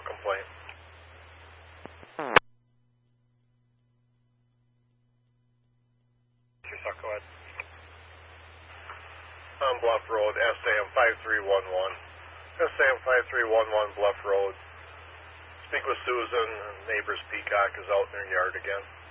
complaint. Go ahead. On Bluff Road, SAM 5311. SAM 5311 Bluff Road. Speak with Susan. Neighbor's peacock is out in their yard again.